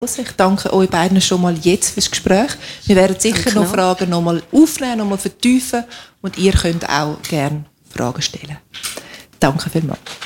Ich danke euch beiden schon mal jetzt fürs Gespräch. Wir werden sicher noch Fragen noch mal aufnehmen, noch mal vertiefen und ihr könnt auch gerne Fragen stellen. Danke vielmals.